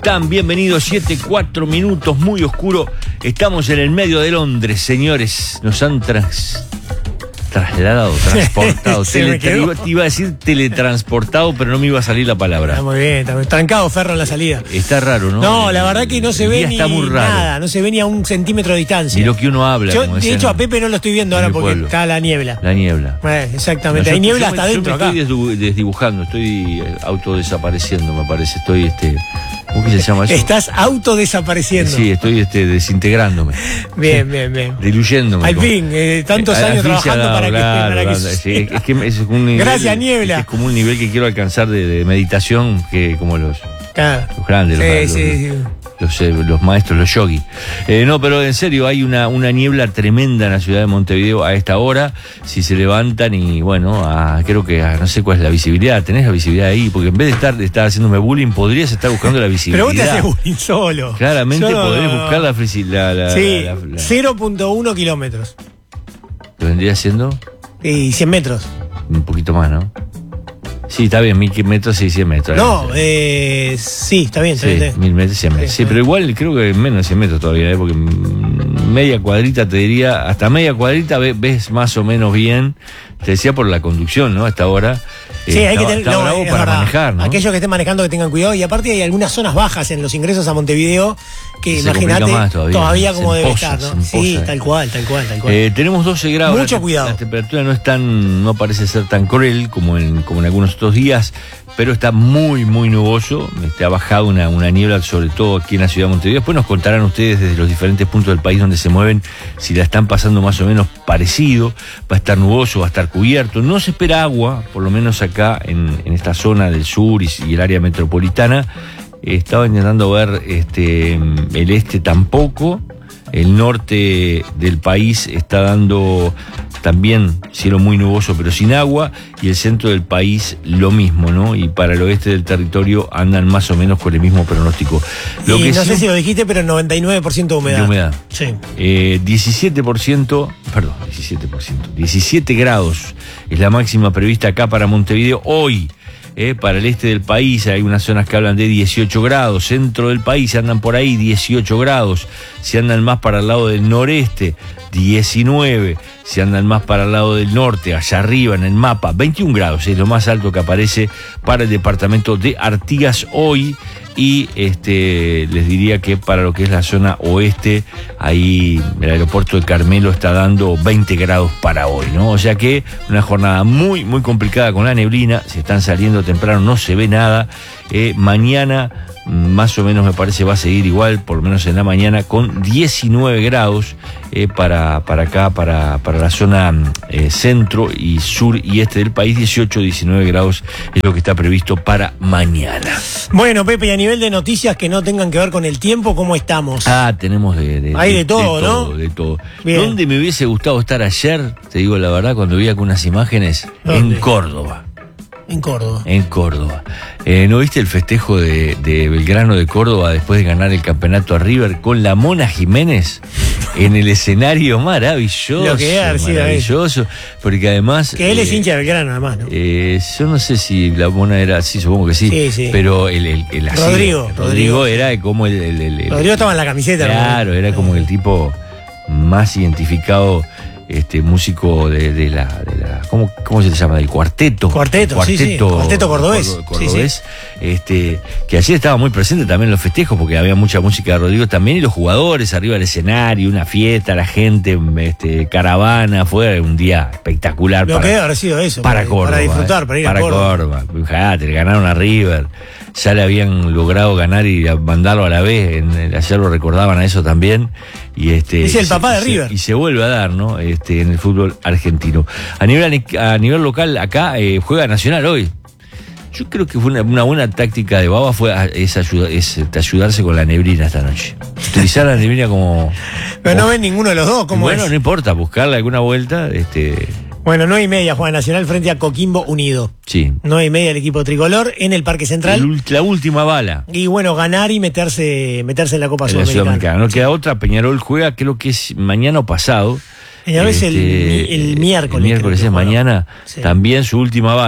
Tan bienvenidos, 7:04 minutos, muy oscuro. Estamos en el medio de Londres, señores. Nos han trasladado, transportado. Te iba a decir teletransportado, pero no me iba a salir la palabra. Está muy bien, está trancado Ferro en la salida. Está raro, ¿no? No, la verdad que no se ve ni nada, no se ve ni a un centímetro de distancia. Y lo que uno habla. Yo, de hecho, a Pepe no lo estoy viendo ahora porque pueblo. Está la niebla. La niebla. Exactamente, no, hay niebla hasta adentro acá. Estoy desdibujando, estoy autodesapareciendo, me parece. Estoy, ¿cómo que se llama eso? Estás autodesapareciendo. Sí, estoy desintegrándome. Bien. Diluyéndome. Al fin, tantos años trabajando para que sí, es que es un nivel, gracias, niebla. Es como un nivel que quiero alcanzar de meditación, que como los grandes, los maestros, los yogis. No, pero en serio, hay una niebla tremenda en la ciudad de Montevideo a esta hora. Si se levantan y bueno, creo que no sé cuál es la visibilidad. ¿Tenés la visibilidad ahí? Porque en vez de estar haciéndome bullying, podrías estar buscando la visibilidad. Pero vos te haces bullying solo. Claramente podés buscar la visibilidad. Sí, 0.1 kilómetros. ¿Lo vendría siendo? Y 100 metros. Un poquito más, ¿no? Sí, está bien, 1000 metros y 100 metros. No, sí, está bien. 1000 metros y 100 metros. Sí, pero igual creo que menos de 100 metros todavía, porque media cuadrita, te diría, hasta media cuadrita ves más o menos bien. Te decía por la conducción, ¿no? Hasta ahora. Sí, hay que tener bravo para manejar, ¿no? Aquellos que estén manejando que tengan cuidado. Y aparte hay algunas zonas bajas en los ingresos a Montevideo que imagínate todavía como debe estar, ¿no? Sí, tal cual. Tenemos 12 grados. Mucho cuidado. La temperatura no parece ser tan cruel como en algunos otros días, pero está muy nuboso. Ha bajado una niebla, sobre todo aquí en la ciudad de Montevideo. Después nos contarán ustedes desde los diferentes puntos del país donde se mueven si la están pasando más o menos parecido. Va a estar nuboso, va a estar cubierto. No se espera agua, por lo menos acá en esta zona del sur y el área metropolitana. Estaba intentando ver el este tampoco. El norte del país está dando también cielo muy nuboso pero sin agua, y el centro del país lo mismo, ¿no? Y para el oeste del territorio andan más o menos con el mismo pronóstico. No sé si lo dijiste, pero 99% de humedad. De humedad. Sí. 17 grados es la máxima prevista acá para Montevideo hoy. Para el este del país hay unas zonas que hablan de 18 grados, centro del país andan por ahí 18 grados, si andan más para el lado del noreste 19, si andan más para el lado del norte, allá arriba en el mapa 21 grados, es lo más alto que aparece para el departamento de Artigas hoy. Y les diría que para lo que es la zona oeste, ahí el aeropuerto de Carmelo está dando 20 grados para hoy, ¿no? O sea que una jornada muy complicada con la neblina, se están saliendo temprano, no se ve nada. Mañana más o menos me parece va a seguir igual, por lo menos en la mañana, con 19 grados para acá, para la zona centro y sur y este del país. 19 grados es lo que está previsto para mañana. Bueno, Pepe, y a nivel de noticias que no tengan que ver con el tiempo, ¿cómo estamos? Tenemos hay de todo, ¿no? De todo. Bien. ¿Dónde me hubiese gustado estar ayer? Te digo la verdad, cuando vi algunas imágenes. ¿Dónde? En Córdoba. En Córdoba. ¿No viste el festejo de Belgrano de Córdoba después de ganar el campeonato a River con la Mona Jiménez en el escenario? Maravilloso. Lo que es, maravilloso. Porque además. Que él es hincha de Belgrano, además, ¿no? Yo no sé si la Mona era. Sí, supongo que sí. Sí. Pero el Rodrigo era como el. Rodrigo estaba en la camiseta. Claro, era como el tipo más identificado. Músico de la ¿cómo se le llama? Del cuarteto cordobés. Que ayer estaba muy presente también en los festejos, porque había mucha música de Rodrigo también, y los jugadores arriba del escenario, una fiesta, la gente, caravana, fue un día espectacular. Lo que debe haber sido eso, para Córdoba, para disfrutar, para ir a Córdoba. Le ganaron a River, ya le habían logrado ganar y mandarlo a la vez, ayer lo recordaban a eso también, y es el papá de River. Y se vuelve a dar, ¿no? En el fútbol argentino. A nivel local, acá juega Nacional hoy. Yo creo que fue una buena táctica de Baba es ayudarse con la neblina esta noche. Utilizar la neblina como. Pero no ven ninguno de los dos, ¿cómo no importa, buscarle alguna vuelta. Bueno, 9:30 juega Nacional frente a Coquimbo Unido. Sí. 9:30 el equipo tricolor en el Parque Central. La última bala. Y bueno, ganar y meterse en la Copa Sudamericana. No queda otra. Peñarol juega, creo que es mañana o pasado. Peñarol es el miércoles. El miércoles es mañana. Sí. También su última bala.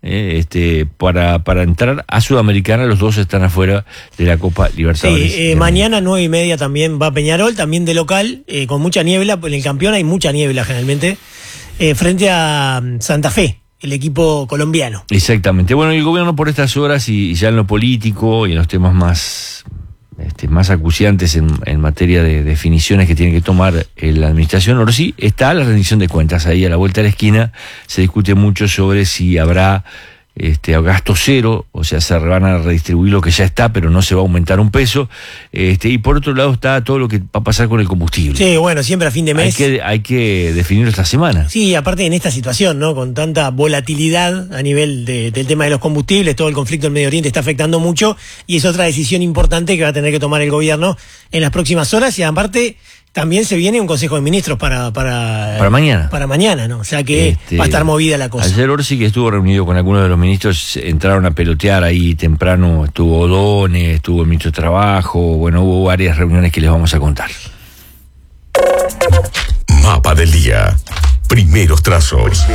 para entrar a Sudamericana. Los dos están afuera de la Copa Libertadores. Sí, mañana 9:30 también va Peñarol, también de local, con mucha niebla. En el campeón hay mucha niebla generalmente, frente a Santa Fe, el equipo colombiano. Exactamente. Bueno, el gobierno por estas horas y ya en lo político y en los temas más acuciantes en materia de definiciones que tiene que tomar la administración Orsi, está la rendición de cuentas. Ahí a la vuelta de la esquina se discute mucho sobre si habrá gasto cero, o sea, se van a redistribuir lo que ya está, pero no se va a aumentar un peso. Y por otro lado está todo lo que va a pasar con el combustible. Sí, bueno, siempre a fin de mes. Hay que definirlo esta semana. Sí, aparte en esta situación, ¿no? Con tanta volatilidad a nivel del tema de los combustibles, todo el conflicto en Medio Oriente está afectando mucho, y es otra decisión importante que va a tener que tomar el gobierno en las próximas horas, y aparte también se viene un Consejo de Ministros para mañana. Para mañana, ¿no? O sea que va a estar movida la cosa. Ayer Orsi, que estuvo reunido con algunos de los ministros, entraron a pelotear ahí temprano. Estuvo O'Donnell, estuvo el ministro de Trabajo. Bueno, hubo varias reuniones que les vamos a contar. Mapa del día. Primeros trazos.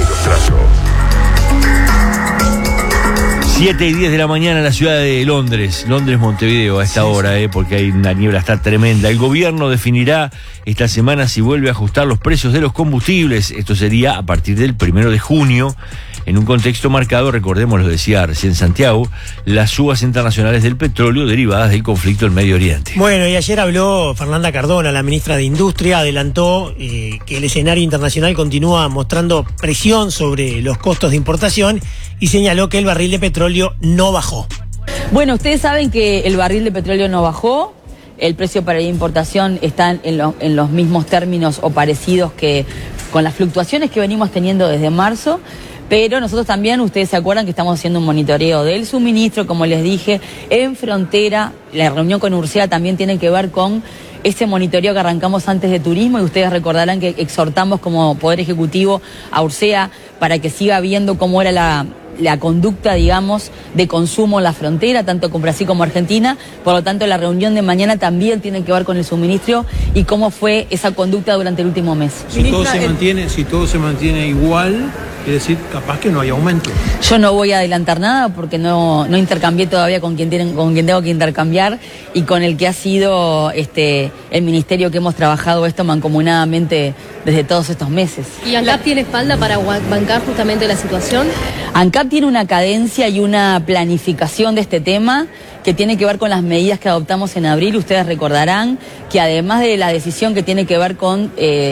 7:10 de la mañana en la ciudad de Londres, Montevideo a esta hora, porque hay una niebla, está tremenda. El gobierno definirá esta semana si vuelve a ajustar los precios de los combustibles. Esto sería a partir del 1 de junio, en un contexto marcado, recordemos, lo decía recién Santiago, las subas internacionales del petróleo derivadas del conflicto en Medio Oriente. Bueno, y ayer habló Fernanda Cardona, la ministra de Industria, adelantó que el escenario internacional continúa mostrando presión sobre los costos de importación y señaló que el barril de petróleo no bajó. Bueno, ustedes saben que el barril de petróleo no bajó, el precio para la importación está en los mismos términos o parecidos que con las fluctuaciones que venimos teniendo desde marzo. Pero nosotros también, ustedes se acuerdan que estamos haciendo un monitoreo del suministro, como les dije, en frontera. La reunión con URSEA también tiene que ver con ese monitoreo que arrancamos antes de turismo, y ustedes recordarán que exhortamos como Poder Ejecutivo a URSEA para que siga viendo cómo era la conducta, digamos, de consumo en la frontera, tanto con Brasil como Argentina. Por lo tanto, la reunión de mañana también tiene que ver con el suministro y cómo fue esa conducta durante el último mes. Si todo se mantiene igual, quiere decir, capaz que no hay aumento. Yo no voy a adelantar nada porque no intercambié todavía con quien tengo que intercambiar y con el que ha sido el ministerio que hemos trabajado esto mancomunadamente desde todos estos meses. ¿Y ANCAP tiene espalda para bancar justamente la situación? ANCAP tiene una cadencia y una planificación de este tema que tiene que ver con las medidas que adoptamos en abril. Ustedes recordarán que además de la decisión que tiene que ver con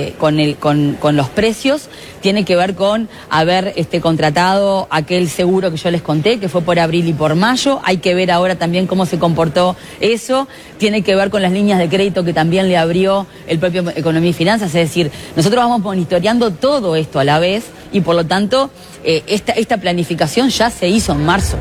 los precios, tiene que ver con haber contratado aquel seguro que yo les conté, que fue por abril y por mayo. Hay que ver ahora también cómo se comportó eso. Tiene que ver con las líneas de crédito que también le abrió el propio Economía y Finanzas. Es decir, nosotros vamos monitoreando todo esto a la vez y por lo tanto esta planificación ya se hizo en marzo.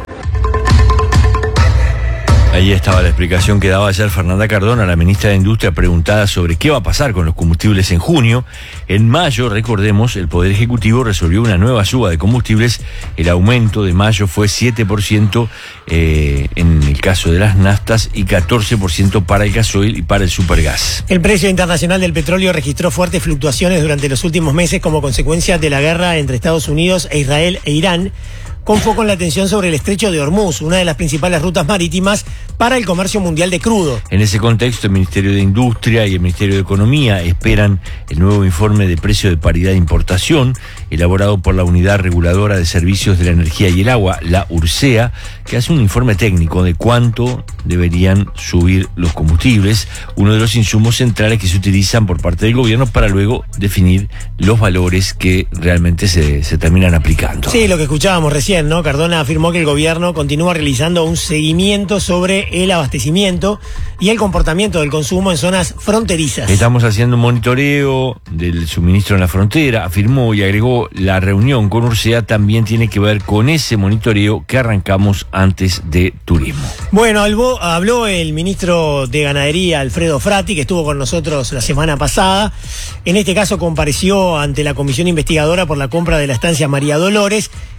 Ahí estaba la explicación que daba ayer Fernanda Cardona, la ministra de Industria, preguntada sobre qué va a pasar con los combustibles en junio. En mayo, recordemos, el Poder Ejecutivo resolvió una nueva suba de combustibles. El aumento de mayo fue 7% en el caso de las naftas y 14% para el gasoil y para el supergas. El precio internacional del petróleo registró fuertes fluctuaciones durante los últimos meses como consecuencia de la guerra entre Estados Unidos e Israel e Irán, con foco en la tensión sobre el estrecho de Hormuz, una de las principales rutas marítimas para el comercio mundial de crudo. En ese contexto, el Ministerio de Industria y el Ministerio de Economía esperan el nuevo informe de precio de paridad de importación, elaborado por la Unidad Reguladora de Servicios de la Energía y el Agua, la URSEA, que hace un informe técnico de cuánto deberían subir los combustibles, uno de los insumos centrales que se utilizan por parte del gobierno para luego definir los valores que realmente se terminan aplicando. Sí, lo que escuchábamos recién, ¿no? Cardona afirmó que el gobierno continúa realizando un seguimiento sobre el abastecimiento y el comportamiento del consumo en zonas fronterizas. Estamos haciendo un monitoreo del suministro en la frontera, afirmó, y agregó, la reunión con URSEA también tiene que ver con ese monitoreo que arrancamos antes de turismo. Bueno, habló el ministro de Ganadería, Alfredo Frati, que estuvo con nosotros la semana pasada. En este caso compareció ante la comisión investigadora por la compra de la estancia María Dolores,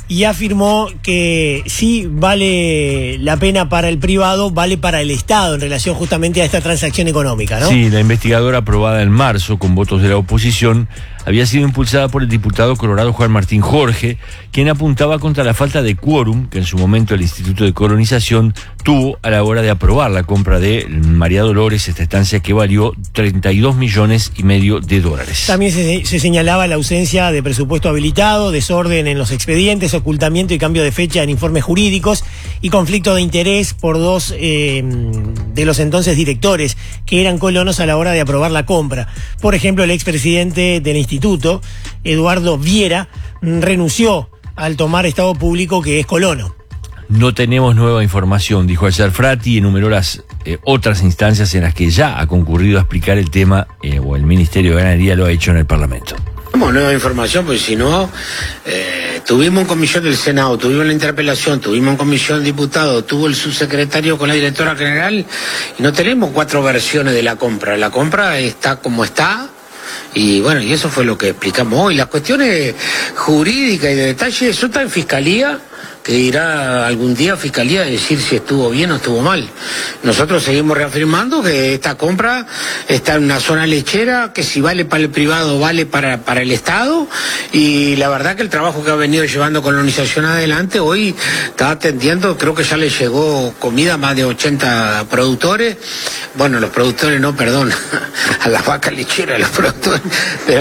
y afirmó que sí vale la pena para el privado, vale para el Estado en relación justamente a esta transacción económica, ¿no? Sí, la investigadora aprobada en marzo con votos de la oposición había sido impulsada por el diputado colorado Juan Martín Jorge, quien apuntaba contra la falta de quórum que en su momento el Instituto de Colonización tuvo a la hora de aprobar la compra de María Dolores, esta estancia que valió $32,5 millones de dólares. También se señalaba la ausencia de presupuesto habilitado, desorden en los expedientes, ocultamiento y cambio de fecha en informes jurídicos y conflicto de interés por dos de los entonces directores que eran colonos a la hora de aprobar la compra. Por ejemplo, el expresidente del instituto, Eduardo Viera, renunció al tomar estado público que es colono. No tenemos nueva información, dijo ayer Frati, y enumeró las otras instancias en las que ya ha concurrido a explicar el tema, o el Ministerio de Ganadería lo ha hecho en el Parlamento. Tenemos nueva información, porque si no, tuvimos en comisión del Senado, tuvimos la interpelación, tuvimos en comisión de diputados, tuvo el subsecretario con la directora general, y no tenemos 4 versiones de la compra. La compra está como está. Y bueno, y eso fue lo que explicamos hoy. Las cuestiones jurídicas y de detalle, eso está en Fiscalía, que irá algún día a Fiscalía a decir si estuvo bien o estuvo mal. Nosotros seguimos reafirmando que esta compra está en una zona lechera, que si vale para el privado, vale para el Estado, y la verdad que el trabajo que ha venido llevando Colonización adelante, hoy está atendiendo, creo que ya le llegó comida a más de 80 productores, bueno, los productores no, perdón, a las vacas lecheras, los productores, pero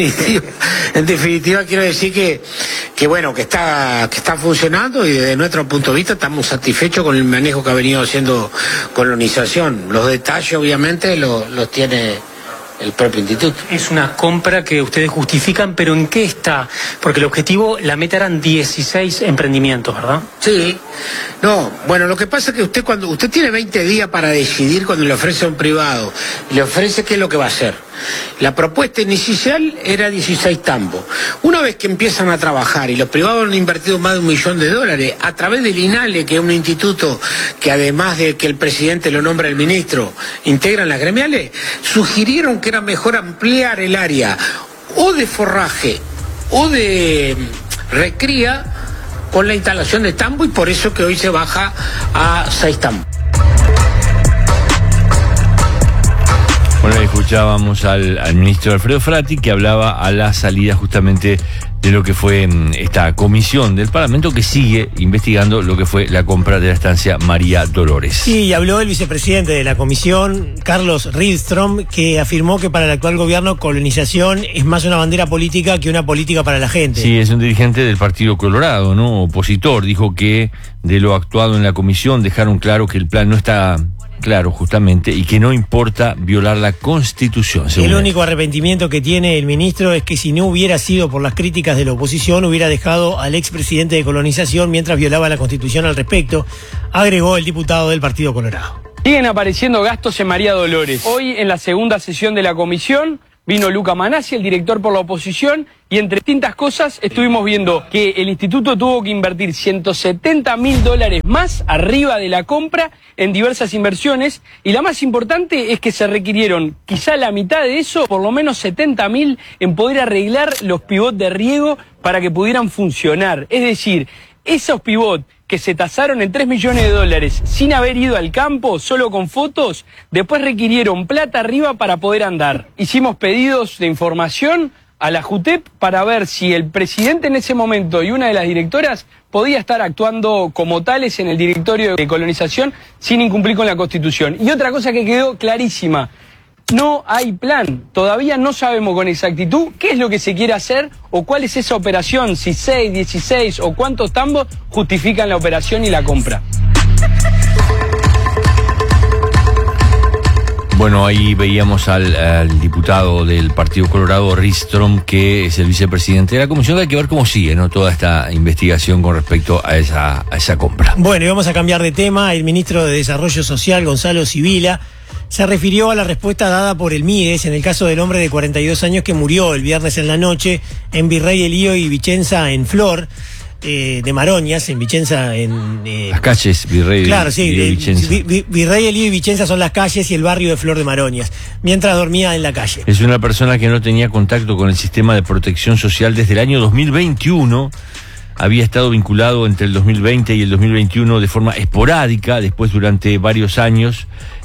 en definitiva quiero decir que bueno, que está funcionando, y desde nuestro punto de vista estamos satisfechos con el manejo que ha venido haciendo Colonización. Los detalles obviamente los tiene el propio instituto. Es una compra que ustedes justifican, pero ¿en qué está? Porque el objetivo, la meta eran 16 emprendimientos, ¿verdad? Sí. No, bueno, lo que pasa es que cuando usted tiene 20 días para decidir cuando le ofrece a un privado, le ofrece qué es lo que va a hacer. La propuesta inicial era 16 tambos. Una vez que empiezan a trabajar y los privados han invertido más de $1 millón a través del INALE, que es un instituto que además de que el presidente lo nombra el ministro, integran las gremiales, sugirieron que era mejor ampliar el área o de forraje o de recría con la instalación de tambo, y por eso que hoy se baja a 6 tambos. Bueno, escuchábamos al ministro Alfredo Frati, que hablaba a la salida justamente de lo que fue esta comisión del Parlamento que sigue investigando lo que fue la compra de la estancia María Dolores. Sí, y habló el vicepresidente de la comisión, Carlos Rydström, que afirmó que para el actual gobierno Colonización es más una bandera política que una política para la gente. Sí, es un dirigente del Partido Colorado, ¿no? Opositor. Dijo que de lo actuado en la comisión dejaron claro que el plan no está claro, justamente, y que no importa violar la Constitución. El único arrepentimiento que tiene el ministro es que si no hubiera sido por las críticas de la oposición, hubiera dejado al expresidente de Colonización mientras violaba la Constitución al respecto, agregó el diputado del Partido Colorado. Siguen apareciendo gastos en María Dolores. Hoy, en la segunda sesión de la comisión, vino Luca Manassi, el director por la oposición, y entre distintas cosas estuvimos viendo que el instituto tuvo que invertir $170.000 más arriba de la compra en diversas inversiones, y la más importante es que se requirieron quizá la mitad de eso, por lo menos 70.000, en poder arreglar los pivots de riego para que pudieran funcionar. Es decir, esos pivots que se tasaron en $3 millones sin haber ido al campo, solo con fotos, después requirieron plata arriba para poder andar. Hicimos pedidos de información a la JUTEP para ver si el presidente en ese momento y una de las directoras podía estar actuando como tales en el directorio de Colonización sin incumplir con la Constitución. Y otra cosa que quedó clarísima: no hay plan, todavía no sabemos con exactitud qué es lo que se quiere hacer o cuál es esa operación, si 6, 16 o cuántos tambos justifican la operación y la compra. Bueno, ahí veíamos al diputado del Partido Colorado, Rydström, que es el vicepresidente de la comisión. Hay que ver cómo sigue, ¿no?, toda esta investigación con respecto a esa compra. Bueno, y vamos a cambiar de tema. El ministro de Desarrollo Social, Gonzalo Sibila, se refirió a la respuesta dada por el MIDES en el caso del hombre de 42 años que murió el viernes en la noche en Virrey Elío y Vicenza en Flor de Maroñas, en Vicenza, en las calles Virrey. Claro, sí, y Vicenza. Virrey Elío y Vicenza son las calles y el barrio de Flor de Maroñas, mientras dormía en la calle. Es una persona que no tenía contacto con el sistema de protección social desde el año 2021. había estado vinculado entre el 2020 y el 2021 de forma esporádica, después durante varios años.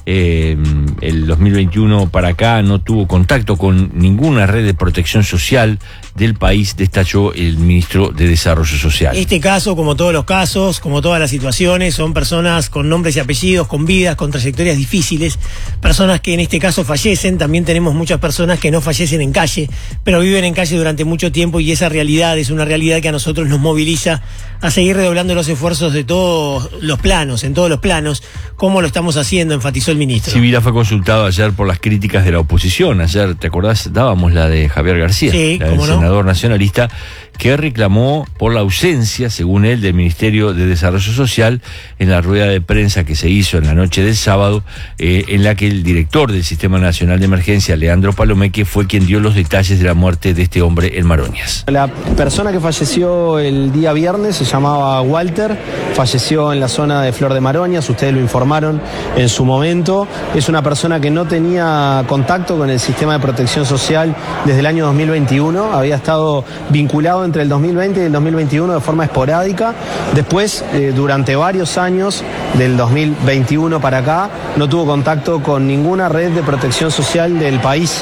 El 2021 para acá no tuvo contacto con ninguna red de protección social del país, destachó el ministro de Desarrollo Social. Este caso, como todos los casos, como todas las situaciones, son personas con nombres y apellidos, con vidas, con trayectorias difíciles, personas que en este caso fallecen. También tenemos muchas personas que no fallecen en calle, pero viven en calle durante mucho tiempo, y esa realidad es una realidad que a nosotros nos moviliza a seguir redoblando los esfuerzos de todos los planos, en todos los planos, como lo estamos haciendo, enfatizó el ministro. Sibila fue consultado ayer por las críticas de la oposición. Ayer, ¿te acordás? Dábamos la de Javier García, sí, la del senador nacionalista, que reclamó por la ausencia, según él, del Ministerio de Desarrollo Social en la rueda de prensa que se hizo en la noche del sábado, en la que el director del Sistema Nacional de Emergencia, Leandro Palomeque, fue quien dio los detalles de la muerte de este hombre en Maroñas. La persona que falleció el día viernes se llamaba Walter, falleció en la zona de Flor de Maroñas, ustedes lo informaron en su momento. Es una persona que no tenía contacto con el sistema de protección social desde el año 2021, había estado vinculado entre el 2020 y el 2021 de forma esporádica. Después, durante varios años, del 2021 para acá, no tuvo contacto con ninguna red de protección social del país.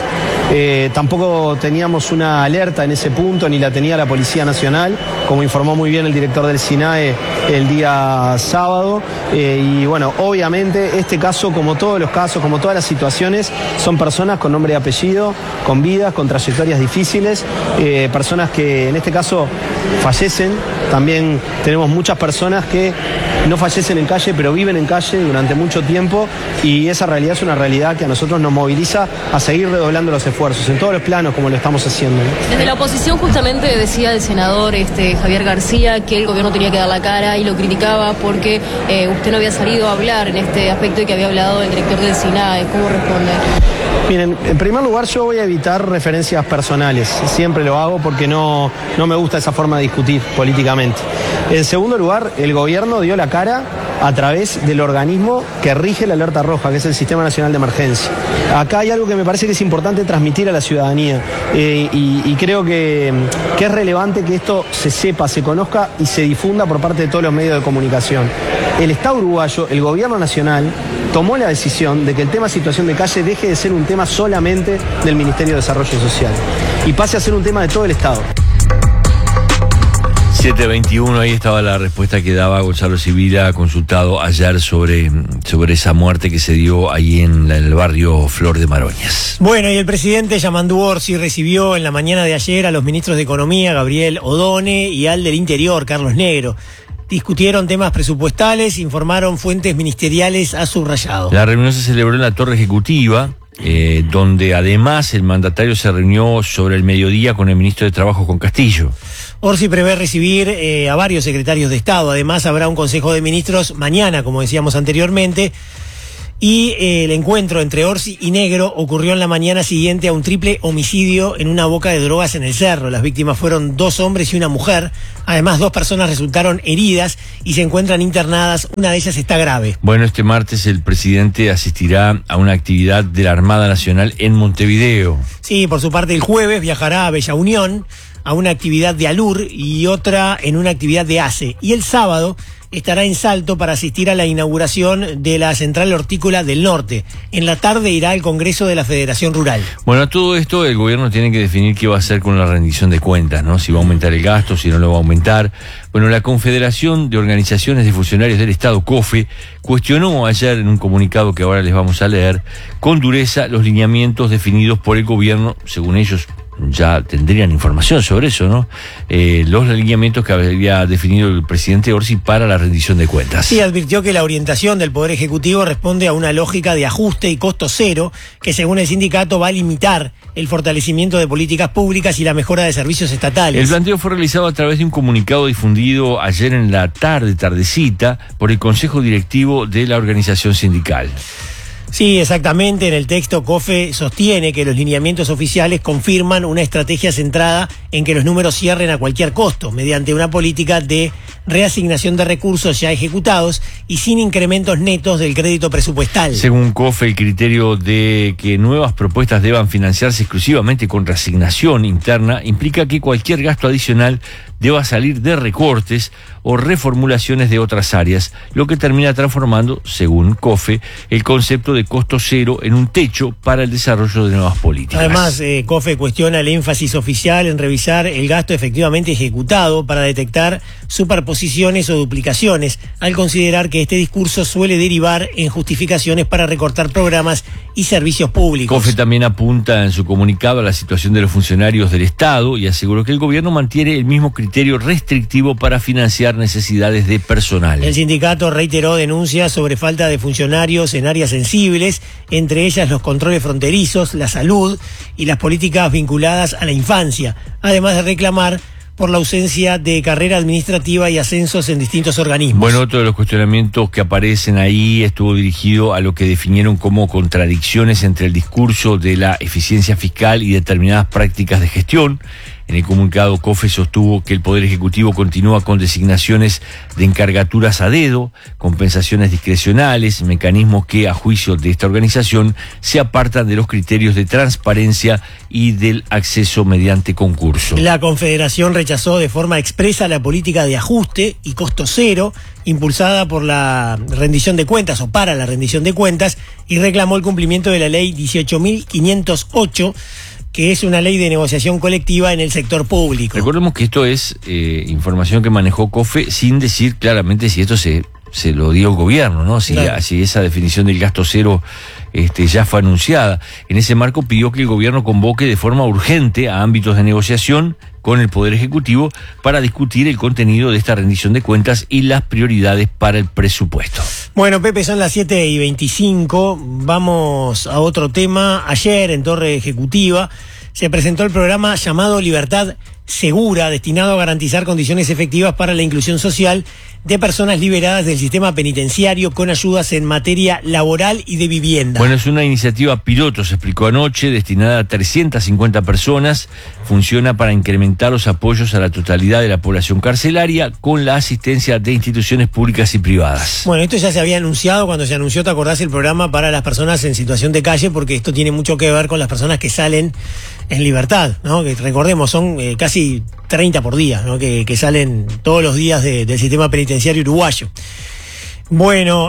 Tampoco teníamos una alerta en ese punto, ni la tenía la Policía Nacional, como informó muy bien el director del SINAE el día sábado. Y bueno, obviamente este caso, como todos los casos, como todas las situaciones, son personas con nombre y apellido, con vidas, con trayectorias difíciles, personas que en este caso fallecen. También tenemos muchas personas que no fallecen en calle, pero viven en calle durante mucho tiempo, y esa realidad es una realidad que a nosotros nos moviliza a seguir redoblando los esfuerzos en todos los planos, como lo estamos haciendo, ¿no? Desde la oposición justamente decía el senador Javier García que el gobierno tenía que dar la cara, y lo criticaba porque usted no había salido a hablar en este aspecto y que había hablado el director del SINAE. ¿Cómo responde? Miren, en primer lugar yo voy a evitar referencias personales, siempre lo hago porque no me gusta esa forma de discutir políticamente. En segundo lugar, el gobierno dio la cara a través del organismo que rige la alerta roja, que es el Sistema Nacional de Emergencia. Acá hay algo que me parece que es importante transmitir a la ciudadanía, y creo que es relevante que esto se sepa, se conozca y se difunda por parte de todos los medios de comunicación. El Estado uruguayo, el gobierno nacional, tomó la decisión de que el tema situación de calle deje de ser un tema solamente del Ministerio de Desarrollo Social y pase a ser un tema de todo el Estado. 7:21, ahí estaba la respuesta que daba Gonzalo Sibila, consultado ayer sobre esa muerte que se dio ahí en el barrio Flor de Maroñas. Bueno, y el presidente Yamandú Orsi recibió en la mañana de ayer a los ministros de Economía, Gabriel Odone, y al del Interior, Carlos Negro. Discutieron temas presupuestales, informaron fuentes ministeriales a subrayado. La reunión se celebró en la Torre Ejecutiva, donde además el mandatario se reunió sobre el mediodía con el ministro de Trabajo, con Castillo. Orsi prevé recibir a varios secretarios de Estado. Además habrá un Consejo de Ministros mañana, como decíamos anteriormente. Y el encuentro entre Orsi y Negro ocurrió en la mañana siguiente a un triple homicidio en una boca de drogas en el Cerro. Las víctimas fueron 2 hombres y una mujer. Además, 2 personas resultaron heridas y se encuentran internadas. Una de ellas está grave. Bueno, este martes el presidente asistirá a una actividad de la Armada Nacional en Montevideo. Sí, por su parte el jueves viajará a Bella Unión a una actividad de ALUR y otra en una actividad de ACE. Y el sábado estará en Salto para asistir a la inauguración de la Central Hortícola del Norte. En la tarde irá al Congreso de la Federación Rural. Bueno, a todo esto el gobierno tiene que definir qué va a hacer con la rendición de cuentas, ¿no? Si va a aumentar el gasto, si no lo va a aumentar. Bueno, la Confederación de Organizaciones de Funcionarios del Estado, COFE, cuestionó ayer en un comunicado que ahora les vamos a leer, con dureza los lineamientos definidos por el gobierno, según ellos. Ya tendrían información sobre eso, ¿no? Los lineamientos que había definido el presidente Orsi para la rendición de cuentas. Sí, advirtió que la orientación del Poder Ejecutivo responde a una lógica de ajuste y costo cero, que según el sindicato va a limitar el fortalecimiento de políticas públicas y la mejora de servicios estatales. El planteo fue realizado a través de un comunicado difundido ayer en la tardecita, por el Consejo Directivo de la organización sindical. Sí, exactamente. En el texto, COFE sostiene que los lineamientos oficiales confirman una estrategia centrada en que los números cierren a cualquier costo, mediante una política de reasignación de recursos ya ejecutados y sin incrementos netos del crédito presupuestal. Según COFE, el criterio de que nuevas propuestas deban financiarse exclusivamente con reasignación interna implica que cualquier gasto adicional deba salir de recortes o reformulaciones de otras áreas, lo que termina transformando, según COFE, el concepto de costo cero en un techo para el desarrollo de nuevas políticas. Además, COFE cuestiona el énfasis oficial en revisar el gasto efectivamente ejecutado para detectar superposiciones o duplicaciones, al considerar que este discurso suele derivar en justificaciones para recortar programas y servicios públicos. COFE también apunta en su comunicado a la situación de los funcionarios del Estado y aseguró que el gobierno mantiene el mismo criterio restrictivo para financiar necesidades de personal. El sindicato reiteró denuncias sobre falta de funcionarios en áreas sensibles, entre ellas los controles fronterizos, la salud y las políticas vinculadas a la infancia, además de reclamar por la ausencia de carrera administrativa y ascensos en distintos organismos. Bueno, otro de los cuestionamientos que aparecen ahí estuvo dirigido a lo que definieron como contradicciones entre el discurso de la eficiencia fiscal y determinadas prácticas de gestión. En el comunicado, COFE sostuvo que el Poder Ejecutivo continúa con designaciones de encargaturas a dedo, compensaciones discrecionales, mecanismos que, a juicio de esta organización, se apartan de los criterios de transparencia y del acceso mediante concurso. La Confederación rechazó de forma expresa la política de ajuste y costo cero impulsada por la rendición de cuentas o para la rendición de cuentas y reclamó el cumplimiento de la ley 18.508, que es una ley de negociación colectiva en el sector público. Recordemos que esto es información que manejó COFE sin decir claramente si esto se lo dio el gobierno, ¿no? Si esa definición del gasto cero ya fue anunciada. En ese marco pidió que el gobierno convoque de forma urgente a ámbitos de negociación con el Poder Ejecutivo para discutir el contenido de esta rendición de cuentas y las prioridades para el presupuesto. Bueno, Pepe, son las 7:25. Vamos a otro tema. Ayer, en Torre Ejecutiva, se presentó el programa llamado Libertad Segura, destinado a garantizar condiciones efectivas para la inclusión social de personas liberadas del sistema penitenciario con ayudas en materia laboral y de vivienda. Bueno, es una iniciativa piloto, se explicó anoche, destinada a 350 personas. Funciona para incrementar los apoyos a la totalidad de la población carcelaria con la asistencia de instituciones públicas y privadas. Bueno, esto ya se había anunciado cuando se anunció, ¿te acordás? El programa para las personas en situación de calle, porque esto tiene mucho que ver con las personas que salen en libertad, ¿no? Que recordemos, son casi 30 por día, ¿no? Que salen todos los días del sistema penitenciario uruguayo. Bueno,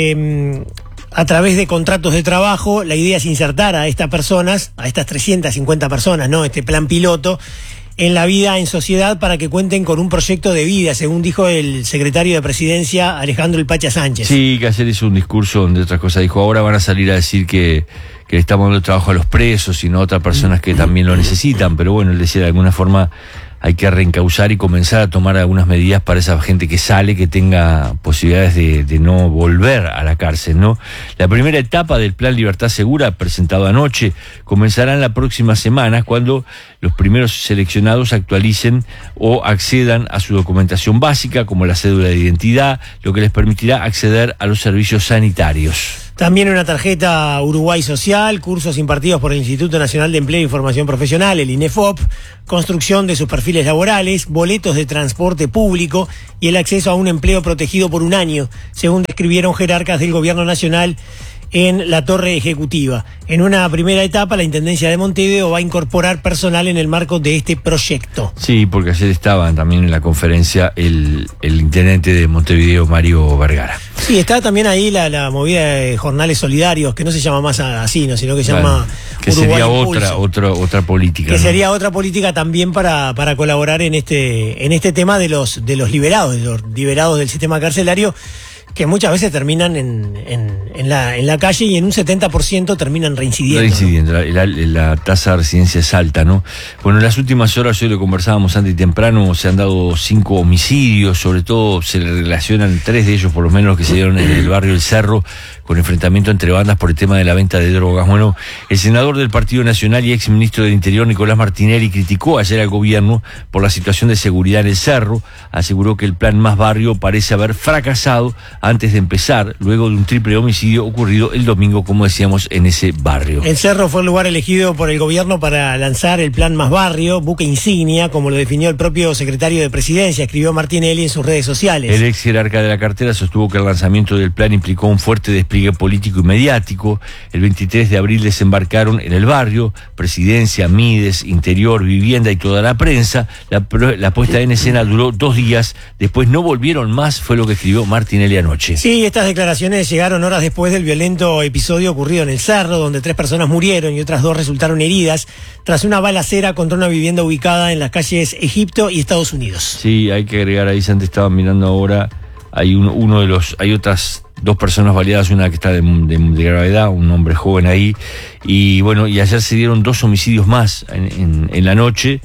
a través de contratos de trabajo, la idea es insertar a estas personas, a estas 350 personas, ¿no? Este plan piloto, en la vida en sociedad para que cuenten con un proyecto de vida, según dijo el secretario de Presidencia, Alejandro El Pacha Sánchez. Sí, que ayer hizo un discurso donde otras cosas dijo, ahora van a salir a decir que le estamos dando trabajo a los presos y no a otras personas que también lo necesitan, pero bueno, él decía de alguna forma hay que reencauzar y comenzar a tomar algunas medidas para esa gente que sale, que tenga posibilidades de no volver a la cárcel, ¿no? La primera etapa del Plan Libertad Segura, presentado anoche, comenzará en la próxima semana, cuando los primeros seleccionados actualicen o accedan a su documentación básica, como la cédula de identidad, lo que les permitirá acceder a los servicios sanitarios. También una tarjeta Uruguay Social, cursos impartidos por el Instituto Nacional de Empleo y Formación Profesional, el INEFOP, construcción de sus perfiles laborales, boletos de transporte público y el acceso a un empleo protegido por un año, según describieron jerarcas del Gobierno Nacional en la Torre Ejecutiva. En una primera etapa, la Intendencia de Montevideo va a incorporar personal en el marco de este proyecto. Sí, porque ayer estaba también en la conferencia el intendente de Montevideo, Mario Vergara. Sí, está también ahí la movida de jornales solidarios, que no se llama más así, ¿no? Sino que se llama que Uruguay sería Impulso. otra política. Que ¿no? sería otra política también para colaborar en este tema de los liberados del sistema carcelario, que muchas veces terminan en la calle y en un 70% terminan reincidiendo. ¿no? La tasa de residencia es alta, ¿no? Bueno, en las últimas horas, hoy lo conversábamos antes y temprano, se han dado 5 homicidios, sobre todo se le relacionan 3 de ellos, por lo menos los que se dieron en el barrio El Cerro, con enfrentamiento entre bandas por el tema de la venta de drogas. Bueno, el senador del Partido Nacional y exministro del Interior, Nicolás Martinelli, criticó ayer al gobierno por la situación de seguridad en El Cerro, aseguró que el plan Más Barrio parece haber fracasado antes de empezar, luego de un triple homicidio ocurrido el domingo, como decíamos, en ese barrio. El Cerro fue el lugar elegido por el gobierno para lanzar el Plan Más Barrio, buque insignia, como lo definió el propio secretario de Presidencia, escribió Martinelli en sus redes sociales. El ex jerarca de la cartera sostuvo que el lanzamiento del plan implicó un fuerte despliegue político y mediático. El 23 de abril desembarcaron en el barrio, Presidencia, Mides, Interior, Vivienda y toda la prensa. La puesta en escena duró 2 días, después no volvieron más, fue lo que escribió Martinelli anoche. Sí, estas declaraciones llegaron horas después del violento episodio ocurrido en el Cerro, donde 3 personas murieron y otras 2 resultaron heridas tras una balacera contra una vivienda ubicada en las calles Egipto y Estados Unidos. Sí, hay que agregar ahí, Santi estaba mirando ahora, hay hay otras 2 personas baleadas, una que está de gravedad, un hombre joven ahí, y bueno, y ayer se dieron 2 homicidios más en la noche,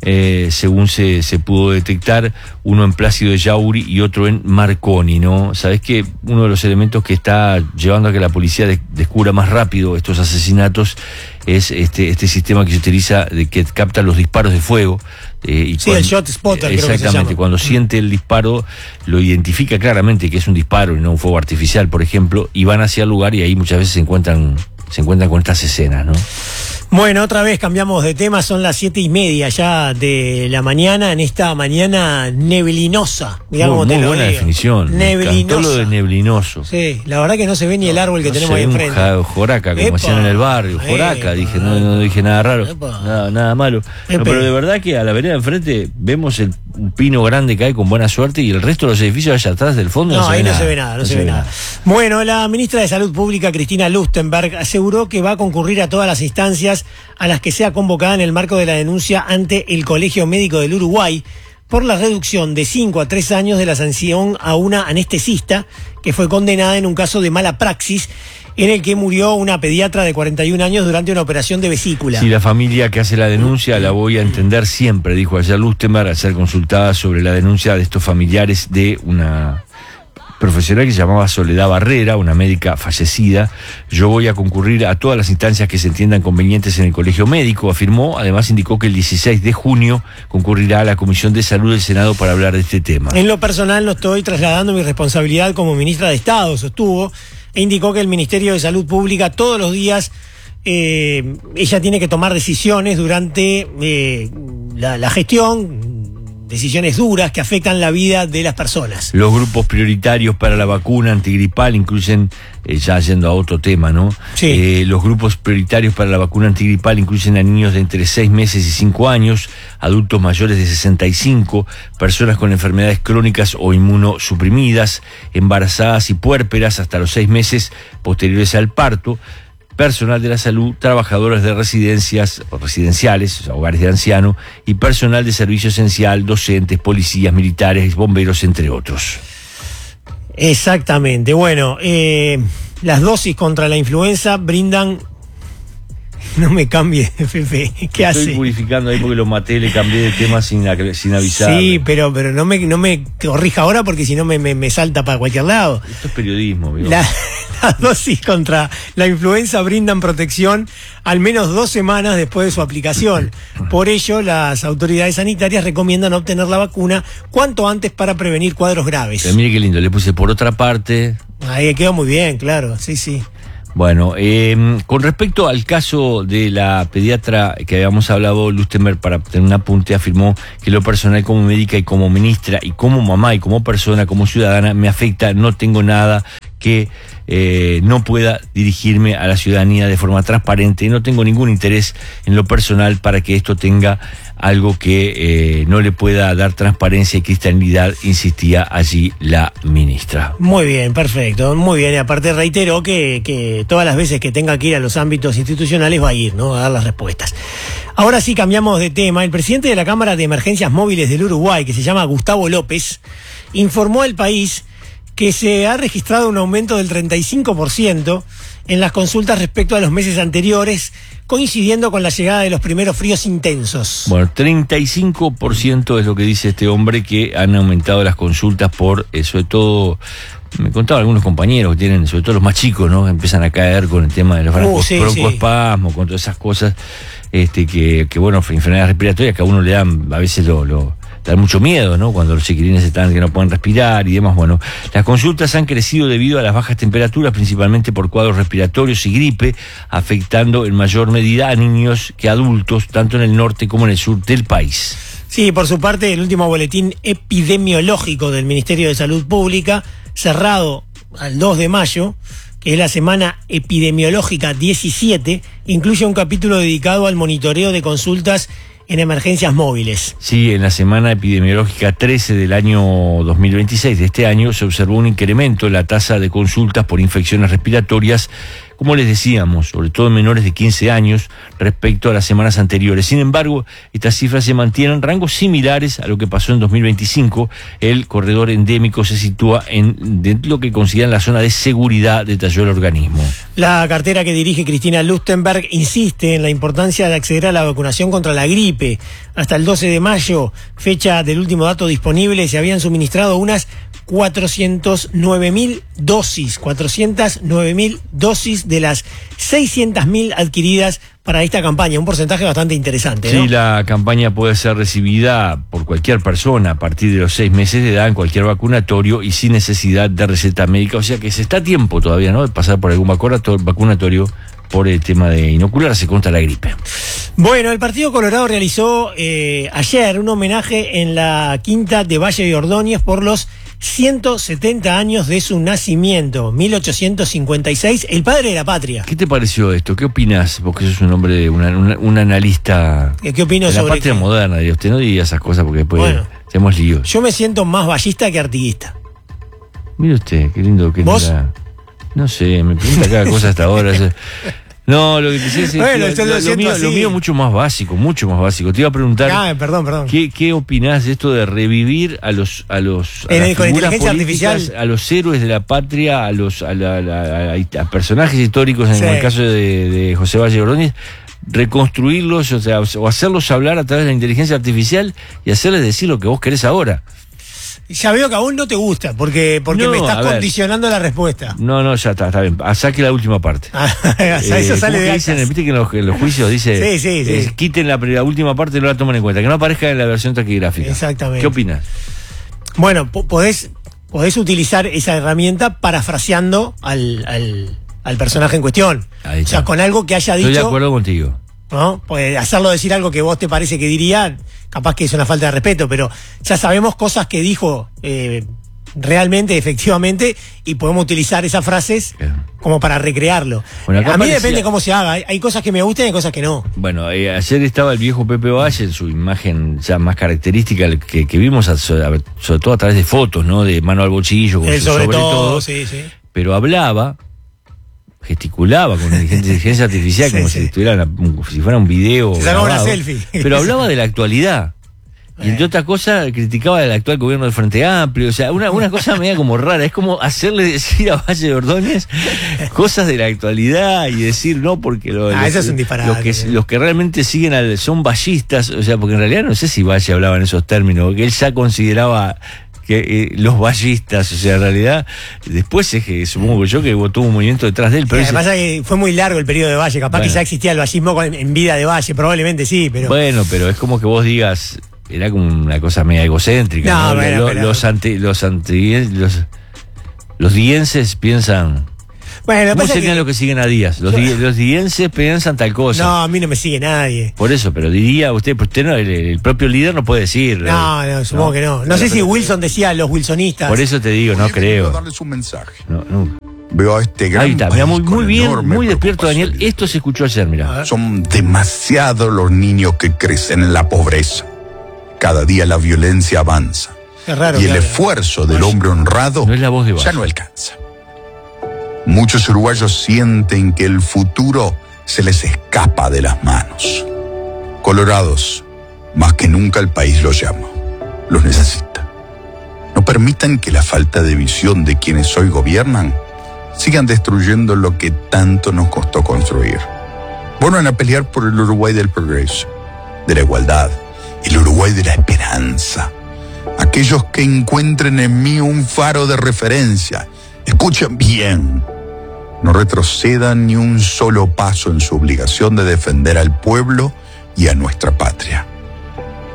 según se pudo detectar, uno en Plácido de Yauri y otro en Marconi, ¿no? Sabés que uno de los elementos que está llevando a que la policía descubra más rápido estos asesinatos es este sistema que se utiliza, que capta los disparos de fuego. El shot spotter, creo que se llama. Exactamente, cuando siente el disparo, lo identifica claramente que es un disparo y no un fuego artificial, por ejemplo, y van hacia el lugar y ahí muchas veces se encuentran con estas escenas, ¿no? Bueno, otra vez cambiamos de tema, son las 7:30 ya de la mañana, en esta mañana neblinosa. Mirá cómo te lo buena digo. definición. Neblinosa. Me encantó lo de neblinoso. Sí, la verdad que no se ve ni el árbol que tenemos ahí enfrente. Joraca, como decían en el barrio. Joraca, dije, no dije nada raro, nada malo. No, pero de verdad que a la vereda enfrente vemos un pino grande que hay con buena suerte y el resto de los edificios allá atrás del fondo no ahí no se ve nada, no se ve nada. Bueno, la ministra de Salud Pública, Cristina Lustenberg, aseguró que va a concurrir a todas las instancias a las que sea convocada en el marco de la denuncia ante el Colegio Médico del Uruguay por la reducción de 5 a 3 años de la sanción a una anestesista que fue condenada en un caso de mala praxis en el que murió una pediatra de 41 años durante una operación de vesícula. Si la familia que hace la denuncia la voy a entender siempre, dijo ayer Lustenberg al ser consultada sobre la denuncia de estos familiares de una profesional que se llamaba Soledad Barrera, una médica fallecida. Yo voy a concurrir a todas las instancias que se entiendan convenientes en el Colegio Médico, afirmó. Además indicó que el 16 de junio concurrirá a la Comisión de Salud del Senado para hablar de este tema. En lo personal no estoy trasladando mi responsabilidad como ministra de Estado, sostuvo, e indicó que el Ministerio de Salud Pública todos los días ella tiene que tomar decisiones durante la gestión, decisiones duras que afectan la vida de las personas. Los grupos prioritarios para la vacuna antigripal incluyen, ya yendo a otro tema, ¿no? Sí. Los grupos prioritarios para la vacuna antigripal incluyen a niños de entre 6 meses y 5 años, adultos mayores de 65, personas con enfermedades crónicas o inmunosuprimidas, embarazadas y puérperas hasta los 6 meses posteriores al parto, personal de la salud, trabajadores de residencias o residenciales, o sea, hogares de ancianos, y personal de servicio esencial, docentes, policías, militares, bomberos, entre otros. Exactamente. Bueno, las dosis contra la influenza brindan... No me cambie, Pepe. ¿Qué hace? Estoy purificando ahí porque lo maté, le cambié de tema sin avisar. Sí, pero no me corrija ahora porque si no me salta para cualquier lado. Esto es periodismo, amigo. Las dosis contra la influenza brindan protección al menos 2 semanas después de su aplicación. Por ello, las autoridades sanitarias recomiendan obtener la vacuna cuanto antes para prevenir cuadros graves. Pero mire qué lindo, le puse por otra parte. Ahí quedó muy bien, claro, sí. Bueno, con respecto al caso de la pediatra que habíamos hablado, Lustenberg, para tener un apunte, afirmó que lo personal como médica y como ministra y como mamá y como persona, como ciudadana, me afecta, no tengo nada que no pueda dirigirme a la ciudadanía de forma transparente, no tengo ningún interés en lo personal para que esto tenga algo que no le pueda dar transparencia y cristianidad, insistía allí la ministra. Muy bien, perfecto, muy bien, y aparte reiteró que todas las veces que tenga que ir a los ámbitos institucionales va a ir, ¿no?, a dar las respuestas. Ahora sí cambiamos de tema. El presidente de la Cámara de Emergencias Móviles del Uruguay, que se llama Gustavo López, informó al país que se ha registrado un aumento del 35% en las consultas respecto a los meses anteriores, coincidiendo con la llegada de los primeros fríos intensos. Bueno, 35% es lo que dice este hombre, que han aumentado las consultas por, sobre todo, me contaban algunos compañeros que tienen, sobre todo los más chicos, ¿no?, empiezan a caer con el tema de los broncoespasmos, con todas esas cosas, que bueno, enfermedades respiratorias que a uno le dan, a veces lo dan mucho miedo, ¿no? Cuando los chiquilines están que no pueden respirar y demás. Bueno, las consultas han crecido debido a las bajas temperaturas, principalmente por cuadros respiratorios y gripe, afectando en mayor medida a niños que a adultos, tanto en el norte como en el sur del país. Sí, por su parte, el último boletín epidemiológico del Ministerio de Salud Pública, cerrado al 2 de mayo, que es la semana epidemiológica 17, incluye un capítulo dedicado al monitoreo de consultas en emergencias móviles. Sí, en la semana epidemiológica 13 del año 2026, de este año, se observó un incremento en la tasa de consultas por infecciones respiratorias, como les decíamos, sobre todo en menores de 15 años, respecto a las semanas anteriores. Sin embargo, estas cifras se mantienen en rangos similares a lo que pasó en 2025. El corredor endémico se sitúa en lo que consideran la zona de seguridad, detalló el organismo. La cartera que dirige Cristina Lustenberg insiste en la importancia de acceder a la vacunación contra la gripe. Hasta el 12 de mayo, fecha del último dato disponible, se habían suministrado unas 409.000 dosis de las 600.000 adquiridas para esta campaña, un porcentaje bastante interesante, ¿no? Sí, la campaña puede ser recibida por cualquier persona a partir de los 6 meses de edad en cualquier vacunatorio y sin necesidad de receta médica, o sea que se está a tiempo todavía, ¿no?, de pasar por algún vacunatorio por el tema de inocularse contra la gripe. Bueno, el Partido Colorado realizó ayer un homenaje en la quinta de Valle de Ordóñez por los 170 años de su nacimiento, 1856, el padre de la patria. ¿Qué te pareció esto? ¿Qué opinas? Porque sos un hombre, un analista. ¿Qué opino de la sobre patria qué? moderna? Usted no diga esas cosas porque después hacemos líos. Yo me siento más vallista que artiguista. Mire usted, qué lindo que ¿Vos? No sé, me pregunta cada cosa hasta ahora. No, lo que quisiera decir Bueno, es yo lo siento así. lo mío mucho más básico, mucho más básico. Te iba a preguntar, Perdón. ¿qué opinás de esto de revivir a las con figuras inteligencia políticas, artificial? a los héroes de la patria, a personajes históricos, en el caso de José Valle de Ordóñez, reconstruirlos, o sea, o hacerlos hablar a través de la inteligencia artificial y hacerles decir lo que vos querés ahora? Ya veo que aún no te gusta, porque No, me estás a ver. condicionando la respuesta. No, ya está bien. Saque la última parte. Eso sale de dicen, actas. viste que en los juicios dice Sí. quiten la última parte y no la tomen en cuenta, que no aparezca en la versión taquigráfica. Exactamente. ¿Qué opinas? Bueno, podés utilizar esa herramienta parafraseando al personaje en cuestión. Ahí O sea, está. con algo que haya Estoy de dicho, acuerdo contigo. ¿no? Pues hacerlo decir algo que vos te parece que diría, capaz que es una falta de respeto, pero ya sabemos cosas que dijo realmente, efectivamente, y podemos utilizar esas frases como para recrearlo. Bueno, acá a mí parecía- depende cómo se haga. Hay cosas que me gustan y hay cosas que no. Bueno, ayer estaba el viejo Pepe Valle en su imagen ya más característica que vimos sobre todo a través de fotos, ¿no? De mano al bolsillo, con El su sobre todo, sí. pero gesticulaba con inteligencia artificial, como si fuera un video Se sacaba una grabado, selfie. pero hablaba de la actualidad. Y entre otras cosas criticaba el actual gobierno del Frente Amplio, o sea, una cosa media como rara, es como hacerle decir a Valle de Ordóñez cosas de la actualidad y decir no, porque eso es un disparate. los que realmente siguen son vallistas, o sea, porque en realidad no sé si Valle hablaba en esos términos, porque él ya consideraba que los vallistas, o sea, en realidad, después supongo yo que tuvo un movimiento detrás de él, pero Además que fue muy largo el periodo de Valle, capaz que ya existía el vallismo en vida de Valle, probablemente sí, pero... Bueno, pero es como que vos digas, era como una cosa media egocéntrica, No, ¿no? bueno, pero- Los dienses piensan... Bueno, ¿Cómo serían los que siguen a Díaz? Los dienses piensan tal cosa. No, a mí no me sigue nadie. Por eso, pero diría usted no, el propio líder no puede decir. No, supongo que no. No sé si Wilson decía los wilsonistas. Por eso te digo, no creo. Darles un mensaje. No. Veo a este gran Ahí está, país mira, muy con bien, enorme muy despierto, Daniel. preocupación. Esto se escuchó ayer, mira. Son demasiados los niños que crecen en la pobreza. Cada día la violencia avanza. Es raro Y que el hable. esfuerzo del hombre honrado No es la voz de ya Valle. no alcanza. Muchos uruguayos sienten que el futuro se les escapa de las manos. Colorados, más que nunca el país los llama, los necesita. No permitan que la falta de visión de quienes hoy gobiernan sigan destruyendo lo que tanto nos costó construir. Vuelvan a pelear por el Uruguay del progreso, de la igualdad, el Uruguay de la esperanza. Aquellos que encuentren en mí un faro de referencia, escuchen bien. No retrocedan ni un solo paso en su obligación de defender al pueblo y a nuestra patria.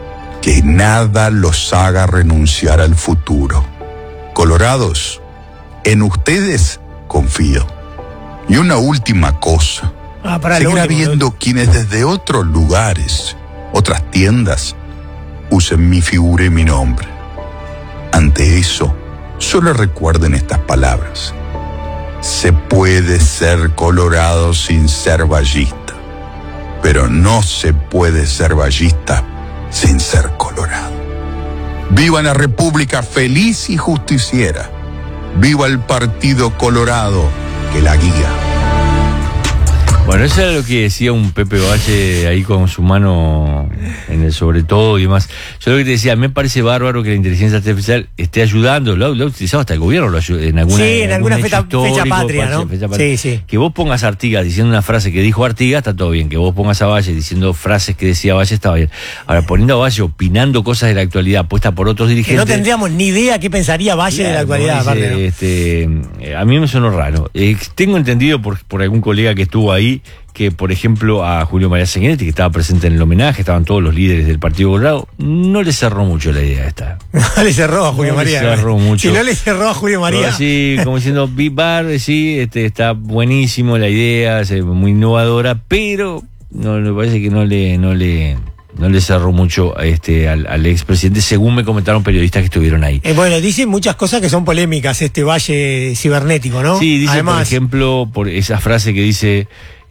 que nada los haga renunciar al futuro. Colorados, en ustedes confío. Y una última cosa. Seguirá habiendo quienes desde otros lugares, otras tiendas, usen mi figura y mi nombre. Ante eso, solo recuerden estas palabras. Se puede ser colorado sin ser vallista, pero no se puede ser vallista sin ser colorado. ¡Viva la República feliz y justiciera! ¡Viva el Partido Colorado que la guía! Bueno, eso era lo que decía un Pepe Valle ahí con su mano en el sobre todo y demás. Yo lo que te decía, me parece bárbaro que la inteligencia artificial esté ayudando, lo ha utilizado hasta el gobierno en alguna fecha patria, ¿no? Sí. Que vos pongas a Artigas diciendo una frase que dijo Artigas, está todo bien. Que vos pongas a Valle diciendo frases que decía Valle, estaba bien. Ahora, poniendo a Valle opinando cosas de la actualidad puesta por otros dirigentes... Que no tendríamos ni idea qué pensaría Valle de la actualidad. Aparte, ¿no? A mí me sonó raro. Tengo entendido por algún colega que estuvo ahí, que por ejemplo a Julio María Sanguinetti, que estaba presente en el homenaje, estaban todos los líderes del Partido Colorado, no le cerró mucho la idea esta. No le cerró a Julio María. Le cerró mucho. Si no le cerró a Julio María. No, sí, como diciendo, sí, está buenísimo la idea, es muy innovadora, pero no me parece que no le cerró mucho al expresidente, según me comentaron periodistas que estuvieron ahí. Bueno, dicen muchas cosas que son polémicas, Valle cibernético, ¿no? Sí, dice, además, por ejemplo, por esa frase que dice...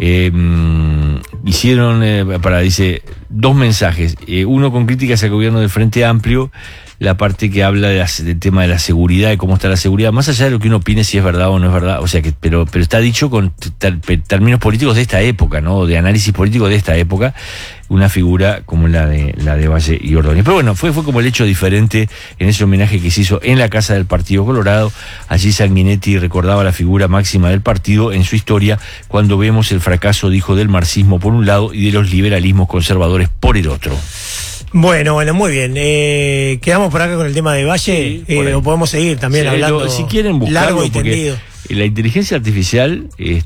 hicieron dice dos mensajes, uno con críticas al gobierno del Frente Amplio, la parte que habla del tema de la seguridad, de cómo está la seguridad, más allá de lo que uno opine si es verdad o no es verdad, o sea que pero está dicho con términos políticos de esta época, ¿no? De análisis político de esta época, una figura como la de Valle y Ordóñez. Pero bueno, fue como el hecho diferente en ese homenaje que se hizo en la casa del Partido Colorado. Allí Sanguinetti recordaba la figura máxima del partido en su historia, cuando vemos el fracaso, dijo, del marxismo por un lado y de los liberalismos conservadores por el otro. Bueno, muy bien. Quedamos por acá con el tema de Valle, o podemos seguir también hablando. Si quieren buscarlo, largo y tendido. La inteligencia artificial,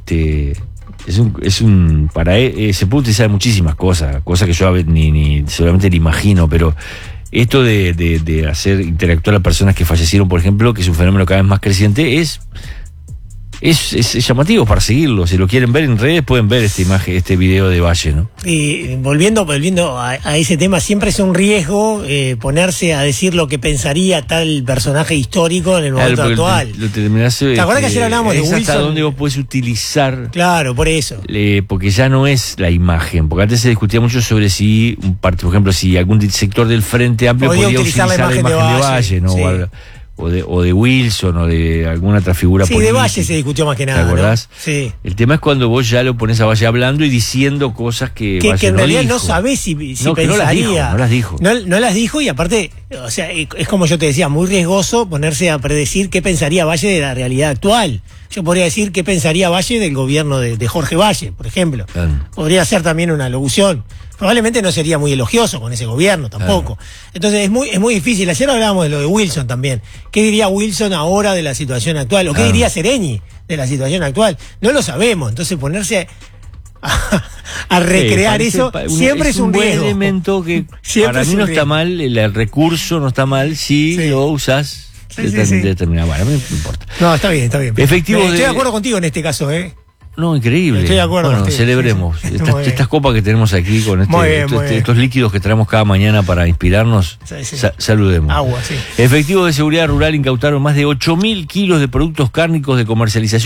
se puede utilizar en muchísimas cosas que yo seguramente ni imagino, pero esto de hacer interactuar a personas que fallecieron, por ejemplo, que es un fenómeno cada vez más creciente, es llamativo para seguirlo. Si lo quieren ver en redes, pueden ver esta imagen, este video de Valle, ¿no? Y volviendo a ese tema, siempre es un riesgo ponerse a decir lo que pensaría tal personaje histórico en el momento actual. ¿Te acuerdas que ayer hablábamos de Wilson? Hasta dónde vos podés utilizar. Claro, por eso. Porque ya no es la imagen. Porque antes se discutía mucho sobre si, por ejemplo, si algún sector del Frente Amplio podía utilizar la imagen de Valle, ¿no? Sí. O de Wilson o de alguna otra figura política. Sí, de Valle se discutió más que nada. ¿Te acordás? ¿No? Sí. El tema es cuando vos ya lo pones a Valle hablando y diciendo cosas que Valle en realidad dijo. No sabés si pensaría. No las dijo. No las dijo, y aparte, o sea, es como yo te decía, muy riesgoso ponerse a predecir qué pensaría Valle de la realidad actual. Yo podría decir qué pensaría Valle del gobierno de Jorge Valle, por ejemplo. Podría ser también una locución. Probablemente no sería muy elogioso con ese gobierno tampoco. Entonces es muy difícil. Ayer hablábamos de lo de Wilson también. ¿Qué diría Wilson ahora de la situación actual? ¿O qué diría Sereñi de la situación actual? No lo sabemos. Entonces ponerse a recrear eso siempre es un buen riesgo. Elemento que siempre para mí no está mal, el recurso no está mal si lo usas determinado. Bueno, a mí no importa. No, está bien. Efectivo estoy de acuerdo contigo en este caso, No, increíble. Estoy de acuerdo. Bueno, celebremos. Estas copas que tenemos aquí con estos líquidos que traemos cada mañana para inspirarnos, saludemos. Agua, sí. Efectivos de Seguridad Rural incautaron más de 8.000 kilos de productos cárnicos de comercialización